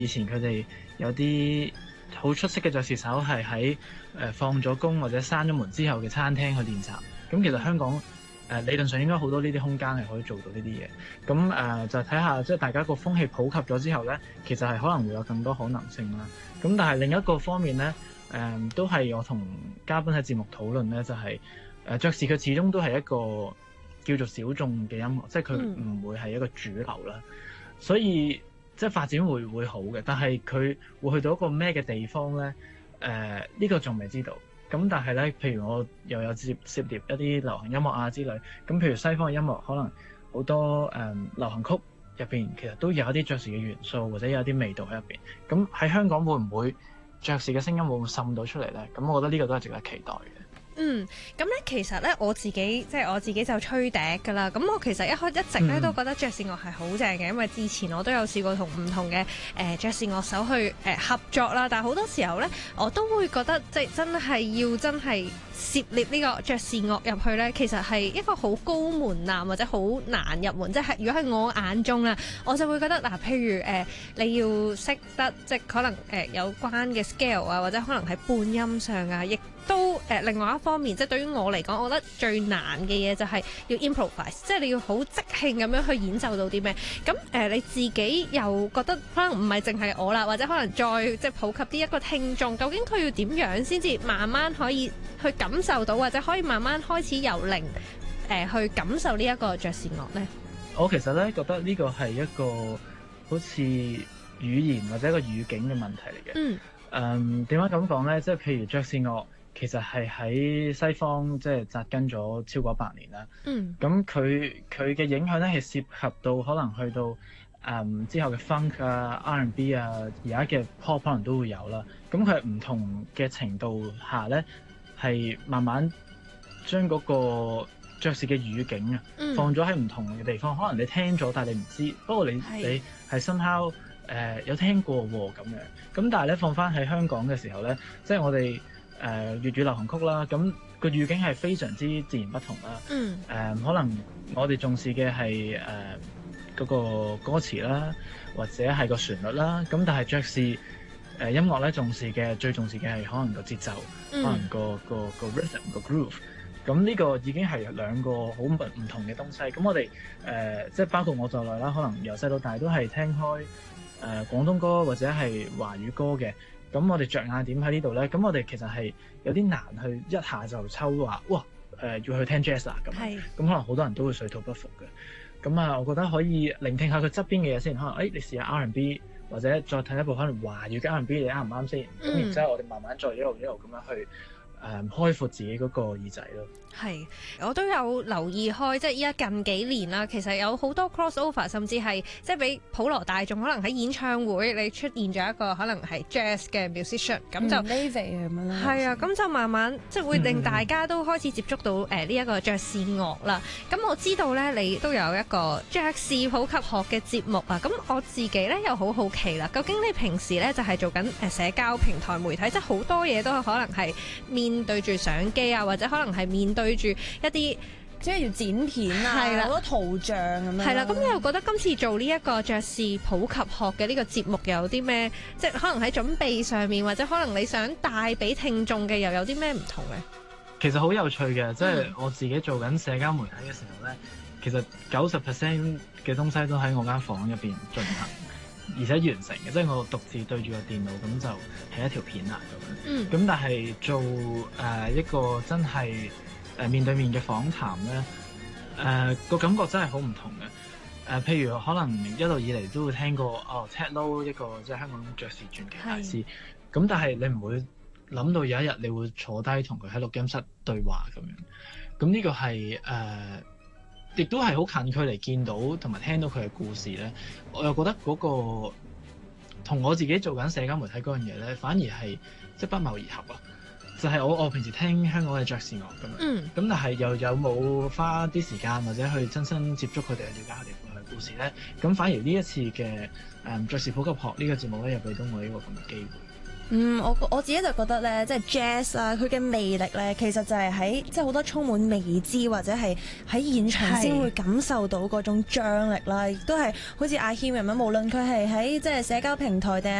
以前佢哋有啲好出色嘅爵士手係喺放咗工或者閂咗門之後嘅餐廳去練習。咁其實香港理論上應該好多呢啲空間係可以做到呢啲嘢。咁就睇下即係大家個風氣普及咗之後咧，其實係可能會有更多可能性啦。咁但係另一個方面咧，都係我同嘉賓喺節目討論咧，就係爵士佢始終都係一個叫做小眾嘅音樂，即係佢唔會係一個主流啦。所以即係發展會好嘅，但係佢會去到一個咩嘅地方咧？呢個仲未知道。咁但係咧，譬如我又有涉獵一啲流行音樂啊之類。咁譬如西方嘅音樂，可能好多流行曲入邊其實都有一啲爵士嘅元素，或者有一啲味道喺入邊。咁喺香港會唔會爵士嘅聲音會唔會滲到出嚟咧？咁我覺得呢個都係值得期待嘅。 咁咧其實咧我自己就吹笛㗎啦。咁我其實一直咧都覺得爵士樂係好正嘅，因為之前我都有試過同唔同嘅爵士樂手去合作啦。但係好多時候咧，我都會覺得即係真係涉獵呢個爵士樂入去咧，其實係一個好高門檻或者好難入門。即係如果喺我眼中啦，我就會覺得譬如你要識得即係可能有關嘅 scale 啊，或者可能喺半音上啊，亦都另外一方面，即係對於我嚟講，我覺得最難嘅嘢就係要 improvise， 即係你要好即興咁樣去演奏到啲咩。咁你自己又覺得可能唔係淨係我啦，或者可能再即係普及啲一個聽眾，究竟佢要點樣先至慢慢可以去感受到，或者可以慢慢開始由零去感受呢一個爵士樂呢？ 我其實咧覺得呢個係一個好似語言或者一個語境嘅問題嚟嘅。點解咁講咧？即係譬如爵士樂其實係喺西方即係紮根咗超過100年啦。咁佢嘅影響咧係涉及到可能去到之後嘅 funk 啊、R&B 啊，而家嘅 pop 可能都會有啦。咁佢係唔同嘅程度下咧，係慢慢將嗰個爵士嘅語境啊放咗喺唔同嘅地方。可能你聽咗，但係你唔知。不過你係 somehow 有聽過喎咁樣。咁但係咧放翻喺香港嘅時候咧，即係我哋粵語流行曲啦，咁個語境係非常之自然不同啦。可能我哋重視嘅係嗰個歌詞啦，或者係個旋律啦。咁但係爵士音樂咧最重視嘅係可能個節奏，可能個 rhythm 個 groove。咁呢個已經係兩個好唔同嘅東西。咁我哋即係包括我在內啦，可能由細到大都係聽開廣東歌或者係華語歌嘅。咁我哋着眼點喺呢度咧，咁我哋其實係有啲難去一下就抽話，哇要去聽 jazz 啊咁。咁可能好多人都會水土不服嘅。咁我覺得可以聆聽下佢側邊嘅嘢先。可能你試下 R&B， 或者再睇一部可能華語嘅 R&B， 你啱唔啱先？咁然之後我哋慢慢再一路咁樣去開闊自己嗰個耳仔咯。 係，我都有留意開，即係依家近幾年啦，其實有好多 crossover， 甚至係即係俾普羅大眾可能喺演唱會你出現咗一個可能係 jazz 嘅 musician， 咁就係啊，咁就慢慢即係會令大家都開始接觸到呢一個爵士樂啦。咁我知道咧，你都有一個爵士普及學嘅節目啊。咁我自己咧又好好奇啦，究竟你平時咧就係做緊社交平台媒體，即係好多嘢都可能係面對住相機啊，或者可能係面對住一啲即係要剪片啊，好多圖像咁樣。 係啦，咁你又覺得今次做呢一個爵士普及學嘅呢個節目又有啲咩？即係可能喺準備上面，或者可能你想帶俾聽眾嘅又有啲咩唔同咧？ 其實好有趣嘅，即係我自己做緊社交媒體嘅時候咧，其實90% 嘅東西都喺我間房入邊進行，而且完成嘅，即係我獨自對住個電腦咁就係一條片啦咁樣。咁但係做一個真係面對面嘅訪談咧，個感覺真係好唔同嘅。譬如可能一路以嚟都會聽過Ted Lo 一個即係香港爵士傳奇大師。咁但係你唔會諗到有一日你會坐低同佢喺錄音室對話咁樣。咁呢個係亦都係好近距離見到同埋聽到佢嘅故事咧。我又覺得嗰個同我自己做緊社交媒體嗰樣嘢咧，反而係即係不謀而合啊！就係我平時聽香港嘅爵士樂咁樣，咁但係又有冇花啲時間或者去真心接觸佢哋，去了解佢哋嘅故事咧？咁反而呢一次嘅爵士普及學呢個節目咧，又俾到我呢個咁嘅機會。 我自己就覺得咧，即係 jazz 啊，佢嘅魅力咧，其實就係喺即係好多充滿未知或者係喺現場先會感受到嗰種張力啦，亦都係好似阿謙咁樣，無論佢係喺即係社交平台定係